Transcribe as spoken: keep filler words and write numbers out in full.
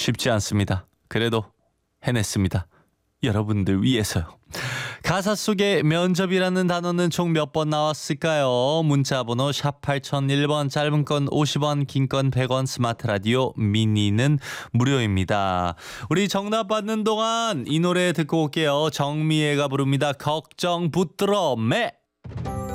쉽지 않습니다. 그래도 해냈습니다. 여러분들 위해서요. 가사 속에 면접이라는 단어는 총 몇 번 나왔을까요? 문자번호 샵 팔공공일 번, 짧은 건 오십 원, 긴 건 백 원, 스마트 라디오 미니는 무료입니다. 우리 정답 받는 동안 이 노래 듣고 올게요. 정미애가 부릅니다. 걱정 붙들어 매.